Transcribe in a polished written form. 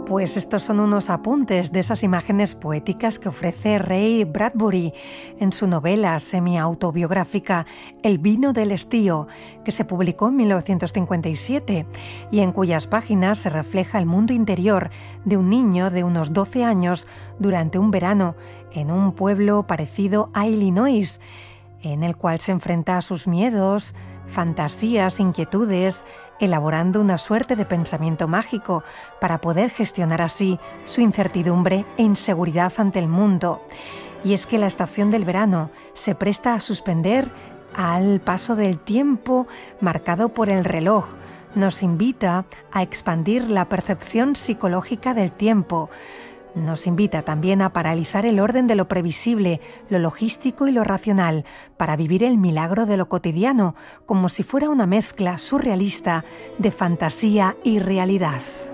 Pues estos son unos apuntes de esas imágenes poéticas que ofrece Ray Bradbury en su novela semi-autobiográfica El vino del estío, que se publicó en 1957 y en cuyas páginas se refleja el mundo interior de un niño de unos 12 años durante un verano en un pueblo parecido a Illinois, en el cual se enfrenta a sus miedos, fantasías, inquietudes, elaborando una suerte de pensamiento mágico para poder gestionar así su incertidumbre e inseguridad ante el mundo. Y es que la estación del verano se presta a suspender al paso del tiempo marcado por el reloj. Nos invita a expandir la percepción psicológica del tiempo. Nos invita también a paralizar el orden de lo previsible, lo logístico y lo racional, para vivir el milagro de lo cotidiano, como si fuera una mezcla surrealista de fantasía y realidad.